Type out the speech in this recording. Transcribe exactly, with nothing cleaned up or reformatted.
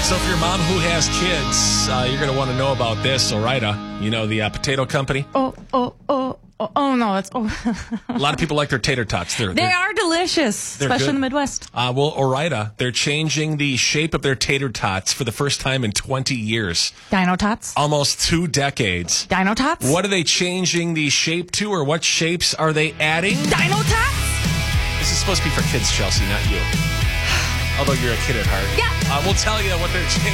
So if you're a mom who has kids, uh, you're going to want to know about this. Orida, you know, the uh, potato company. Oh, oh, oh, oh, oh no. That's oh. A lot of people like their tater tots. They're, They they're, are delicious, they're especially good. in the Midwest. Uh, well, Orida, they're changing the shape of their tater tots for the first time in twenty years. Dino Tots? Almost two decades. Dino Tots? What are they changing the shape to, or what shapes are they adding? Dino Tots? This is supposed to be for kids, Chelsea, not you. Although you're a kid at heart. Yeah. Uh, we'll tell you what they're changing.